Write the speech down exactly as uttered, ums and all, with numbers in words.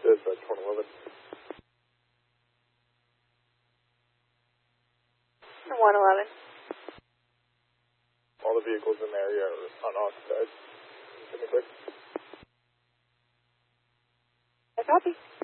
is uh, twenty eleven. one eleven. All the vehicles in the area are unoccupied. Give me a quick. I copy.